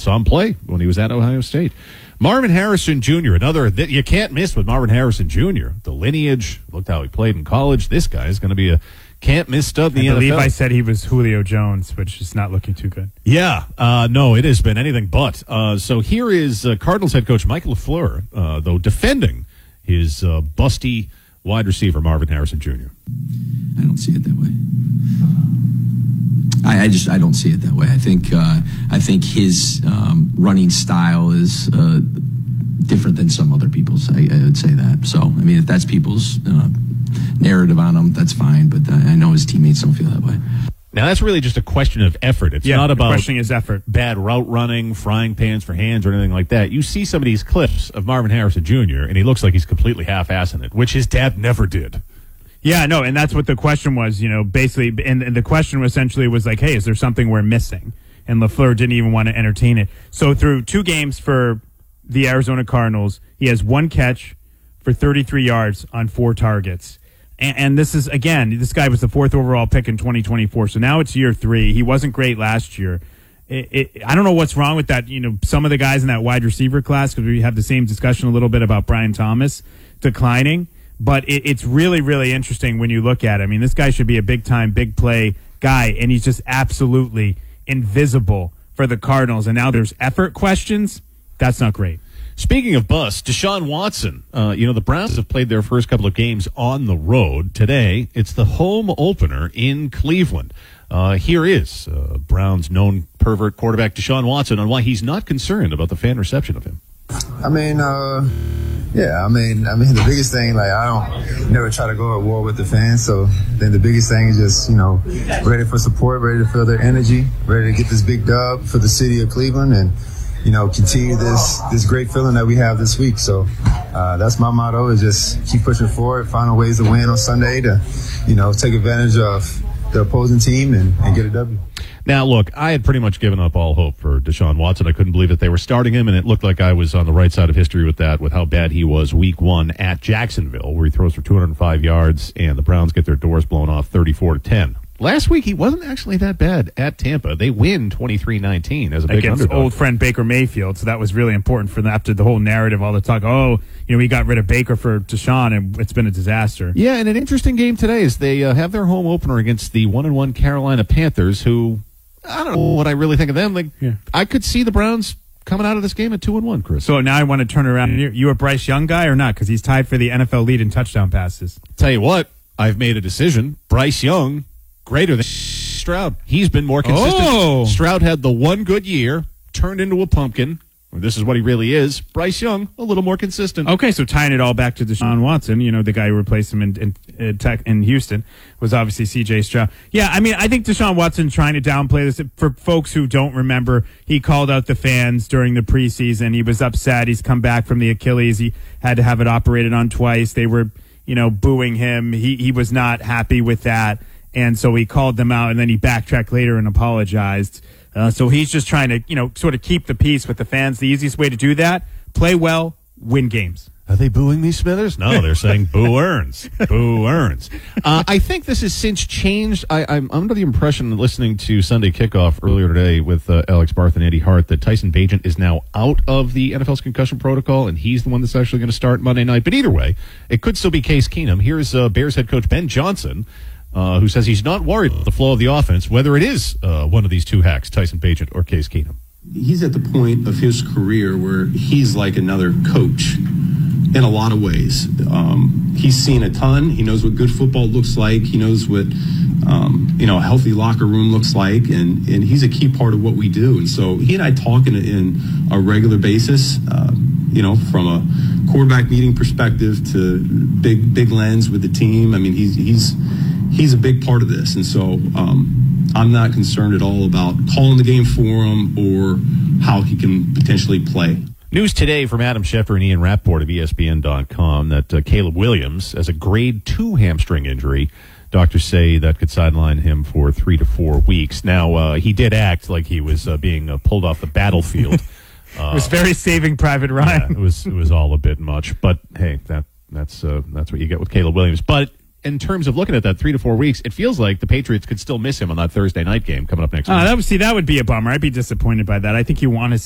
saw him play when he was at Ohio State. Marvin Harrison Jr., another that you can't miss with Marvin Harrison Jr. The lineage, looked how he played in college. This guy is going to be a can't-miss stud in the NFL. I believe I said he was Julio Jones, which is not looking too good. Yeah, no, it has been anything but. So here is Cardinals head coach Mike LaFleur, though, defending his busty wide receiver, Marvin Harrison Jr. I don't see it that way. I don't see it that way. I think his running style is different than some other people's. I would say that. So, I mean, if that's people's narrative on him, that's fine. But I know his teammates don't feel that way. Now, that's really just a question of effort. It's not about questioning his effort. Bad route running, frying pans for hands, or anything like that. You see some of these clips of Marvin Harrison Jr., and he looks like he's completely half-assing it, which his dad never did. Yeah, no, and that's what the question was, basically, and the question essentially was like, hey, is there something we're missing? And LaFleur didn't even want to entertain it. So through 2 games for the Arizona Cardinals, he has 1 catch for 33 yards on 4 targets. And this is, again, this guy was the 4th overall pick in 2024, so now it's year 3. He wasn't great last year. I don't know what's wrong with that. Some of the guys in that wide receiver class, because we have the same discussion a little bit about Brian Thomas declining. But it's really, really interesting when you look at it. I mean, this guy should be a big-time, big-play guy, and he's just absolutely invisible for the Cardinals. And now there's effort questions. That's not great. Speaking of bust, Deshaun Watson. The Browns have played their first couple of games on the road. Today, it's the home opener in Cleveland. Here is Browns' known pervert quarterback Deshaun Watson on why he's not concerned about the fan reception of him. I mean, the biggest thing, I don't never try to go at war with the fans. So then the biggest thing is just, ready for support, ready to feel their energy, ready to get this big dub for the city of Cleveland and, continue this great feeling that we have this week. So that's my motto, is just keep pushing forward, find ways to win on Sunday to, take advantage of the opposing team and get a W. Now, look, I had pretty much given up all hope for Deshaun Watson. I couldn't believe that they were starting him, and it looked like I was on the right side of history with that, with how bad he was week 1 at Jacksonville, where he throws for 205 yards, and the Browns get their doors blown off 34-10. Last week, he wasn't actually that bad at Tampa. They win 23-19 as a big against underdog. Old friend Baker Mayfield, so that was really important for them after the whole narrative, all the talk, we got rid of Baker for Deshaun, and it's been a disaster. Yeah, and an interesting game today is they have their home opener against the 1-1 Carolina Panthers, who, I don't know what I really think of them. I could see the Browns coming out of this game at 2-1, Chris. So now I want to turn around. You a Bryce Young guy or not? Because he's tied for the NFL lead in touchdown passes. Tell you what, I've made a decision. Bryce Young, greater than Stroud. He's been more consistent. Oh. Stroud had the one good year, turned into a pumpkin. This is what he really is. Bryce Young, a little more consistent. Okay, so tying it all back to Deshaun Watson, the guy who replaced him in Houston was obviously C.J. Stroud. Yeah, I mean, I think Deshaun Watson trying to downplay this. For folks who don't remember, he called out the fans during the preseason. He was upset. He's come back from the Achilles. He had to have it operated on twice. They were, booing him. He was not happy with that, and so he called them out, and then he backtracked later and apologized. So he's just trying to, sort of keep the peace with the fans. The easiest way to do that, play well, win games. Are they booing me, Smithers? No, they're saying boo earns. Boo earns. I think this has since changed. I'm under the impression, listening to Sunday Kickoff earlier today with Alex Barth and Andy Hart, that Tyson Bagent is now out of the NFL's concussion protocol, and he's the one that's actually going to start Monday night. But either way, it could still be Case Keenum. Here's Bears head coach Ben Johnson, who says he's not worried about the flow of the offense, whether it is one of these two hacks, Tyson Bagent or Case Keenum. He's at the point of his career where he's like another coach in a lot of ways. He's seen a ton. He knows what good football looks like. He knows what a healthy locker room looks like, and he's a key part of what we do. And so he and I talk in a regular basis, from a quarterback meeting perspective to big lens with the team. I mean, he's a big part of this, and so I'm not concerned at all about calling the game for him or how he can potentially play. News today from Adam Schefter and Ian Rappaport of ESPN.com that Caleb Williams has a grade 2 hamstring injury. Doctors say that could sideline him for 3 to 4 weeks. Now, he did act like he was being pulled off the battlefield. It was very Saving Private Ryan. Yeah, it was all a bit much, but hey, that's what you get with Caleb Williams. But in terms of looking at that 3 to 4 weeks, it feels like the Patriots could still miss him on that Thursday night game coming up next week. That would be a bummer. I'd be disappointed by that. I think you want to